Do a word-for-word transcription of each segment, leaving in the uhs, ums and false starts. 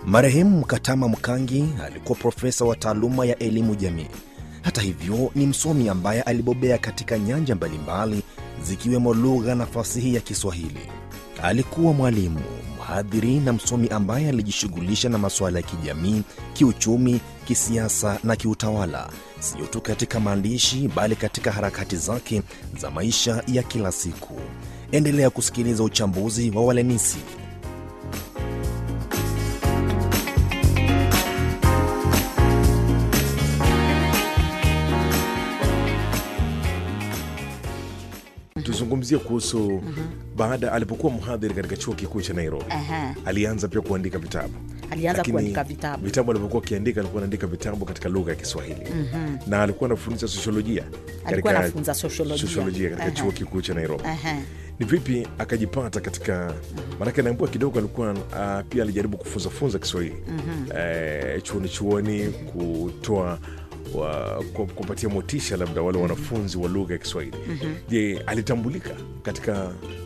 Marehemu Katama Mkangi alikuwa profesa wa taaluma ya elimu jamii. Hata hivyo, ni msomi ambaye alibobea katika nyanja mbalimbali zikiwemo lugha na fasihi ya Kiswahili. Alikuwa mwalimu, mhadhiri na msomi ambaye alijishughulisha na masuala ya kijamii, kiuchumi, kisiasa na kiutawala, sio tu katika maandishi bali katika harakati zake za maisha ya kila siku. Endelea kusikiliza uchambuzi wa Walenisi. Tuzungumzie kuhusu uh-huh. baada alipokuwa mhadhiri katika chuo kikuu cha Nairobi. Uh-huh. Alianza pia kuandika vitabu. Alianza kuandika vitabu. Vitabu alipokuwa akiandika alikuwa anaandika vitabu katika lugha ya Kiswahili. Uh-huh. Na alikuwa anafundisha sosiolojia. Alikuwa anafunza sosiolojia. Sosiolojia katika uh-huh. chuo kikuu cha Nairobi. Uh-huh. Ni vipi akajipata katika uh-huh. maana naambia kidogo alikuwa uh, pia alijaribu kufunza funza Kiswahili. Uh-huh. Eh, chuoni chuoni kutoa wa kupatia motisha labda wale wanafunzi wa lugha ya Kiswahili. Mm-hmm. Je, alitambulika katika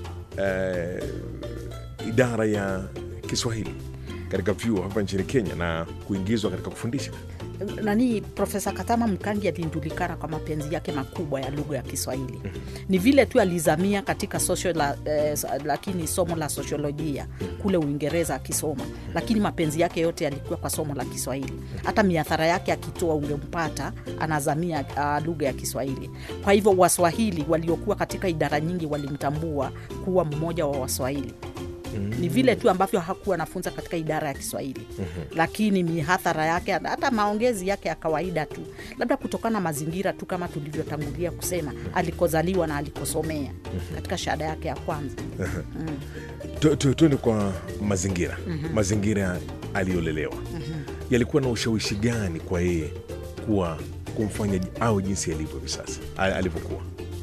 uh, idara ya Kiswahili katika vyuo hapa nchini Kenya na kuingizwa katika kufundisha? Nani Profesa Katama Mkangi alijulikana kwa mapenzi yake makubwa ya lugha ya Kiswahili. Mm-hmm. Ni vile tu alizamia katika social la, eh, lakini somo la sosiolojia kule Uingereza akisoma, lakini mapenzi yake yote yalikuwa kwa somo la Kiswahili. Hata miathara yake akitoa ungempata anazamia uh, lugha ya Kiswahili. Kwa hivyo Waswahili waliokuwa katika idara nyingi walimtambua kuwa mmoja wa Waswahili. Mm-hmm. Ni vile tu ambavyo hakuwa anafunza katika idara ya Kiswahili. Mm-hmm. Lakini mihathara yake hata maongezi yake ya kawaida tu, labda kutokana na mazingira tu kama tulivyotangulia kusema, mm-hmm. alikozaliwa na alikosomea. Mm-hmm. katika shahada yake ya kwanza. Mm-hmm. mm. tu, tu, kwa mazingira. Mm-hmm. Mazingira aliyolelewa. Mm-hmm. Yalikuwa na ushawishi gani kwa yeye kuwa kumfanya au jinsi alivyo hivi sasa alivyokuwa?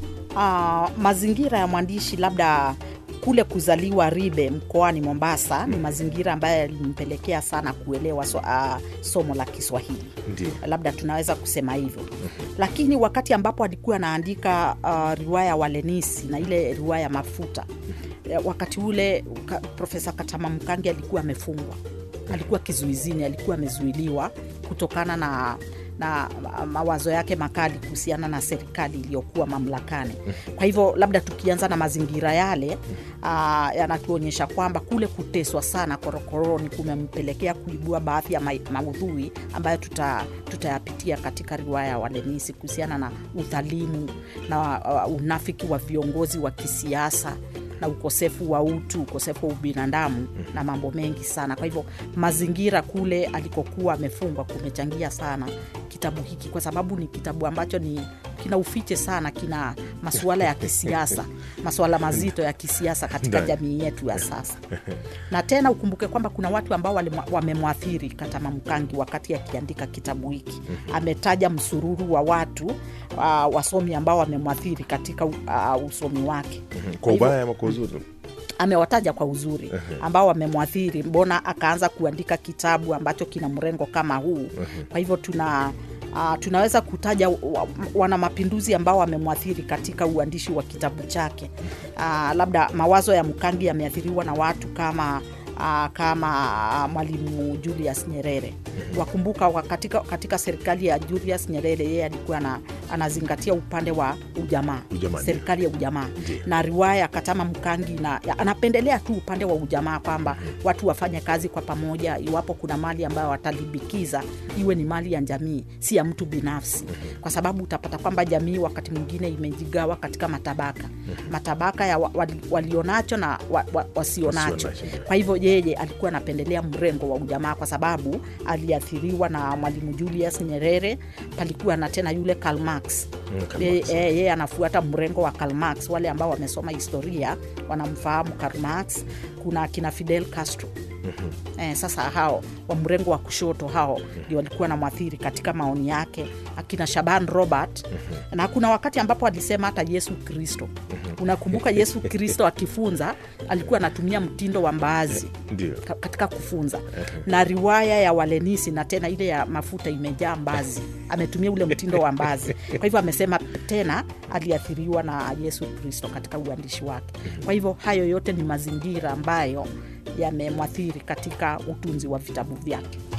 Uh, mazingira ya mwandishi labda kule kuzaliwa Ribe mkoani Mombasa, mm. ni mazingira ambayo yalimpelekea sana kuelewa so, uh, somo la Kiswahili. Ndiyo. Labda tunaweza kusema hivyo. Mm-hmm. Lakini wakati ambapo alikuwa anaandika uh, riwaya Walenisi na ile riwaya Mafuta, mm-hmm. wakati ule ka, Profesa Katama Mkangi alikuwa amefungwa. Mm-hmm. Alikuwa kizuizini, alikuwa amezuiliwa kutokana na na mawazo yake makali kuhusiana na serikali iliyokuwa mamlakani. Kwa hivyo labda tukianza na mazingira yale, uh, yanatuonyesha kwamba kule kuteswa sana korokoroni kumempelekea kuibua baadhi ya maudhui ambayo tuta, tutayapitia katika riwaya Walenisi kuhusiana na udhalimu na uh, unafiki wa viongozi wa kisiasa na ukosefu wa utu, ukosefu wa ubinadamu, mm-hmm. na mambo mengi sana. Kwa hivyo mazingira kule alikokuwa amefungwa kumechangia sana kitabu hiki, kwa sababu ni kitabu ambacho ni kina ufiche sana, kina masuala ya kisiasa, masuala mazito ya kisiasa katika jamii yetu ya sasa. Na tena ukumbuke kwamba kuna watu ambao wamemwathiri Katama Mkangi wakati akiandika kitabu hiki. Ametaja msururu wa watu uh, wasomi ambao wamemwathiri katika uh, usomi wake. Kwa ubaya ama kwa uzuri? Amewataja kwa uzuri ambao wamemwathiri, mbona akaanza kuandika kitabu ambacho kina mrengo kama huu. Kwa hivyo tuna Uh, tunaweza kutaja wana mapinduzi ambao wamemwathiri katika uandishi wa kitabu chake. Uh, labda mawazo ya Mkangi yameathiriwa na watu kama Uh, kama uh, Mwalimu Julius Nyerere. Wakumbuka katika, katika serikali ya Julius Nyerere yeye alikuwa na, anazingatia upande wa ujamaa, ujamaa serikali ya ujamaa. Na riwaya Katama Mkangi na anapendelea tu upande wa ujamaa, kwamba watu wafanye kazi kwa pamoja, iwapo kuna mali ambayo watalibikiza iwe ni mali ya jamii, si ya mtu binafsi. Kwa sababu utapata kwamba jamii wakati mwingine imejigawa katika matabaka. Matabaka ya wali, walionacho na wa, wa, wasionacho. Kwa hivyo yeye alikuwa anapendelea mrengo wa ujamaa, kwa sababu aliathiriwa na Mwalimu Julius Nyerere. Palikuwa na tena yule Karl Marx. Mm, yeye e, anafuata mrengo wa Karl Marx. Wale ambao wamesoma historia wanamfahamu Karl Marx. Kuna kina Fidel Castro. Mm-hmm. Eh, sasa hao wa mrengo wa kushoto hao ndio mm-hmm. walikuwa na mwathiri katika maoni yake, akina Shaban Robert. Mm-hmm. Na kuna wakati ambapo alisema hata Yesu Kristo. Mm-hmm. Unakumbuka Yesu Kristo akifunza alikuwa anatumia mtindo wa mbaazi ka, katika kufunza. Mm-hmm. Na riwaya ya Walenisi na tena ile ya Mafuta imejaa mbaazi. Ametumia ule mtindo wa mbaazi. Kwa hivyo amesema tena aliathiriwa na Yesu Kristo katika uandishi wake. Mm-hmm. Kwa hivyo hayo yote ni mazingira ambayo yamemwathiri katika utunzi wa vitabu vyake.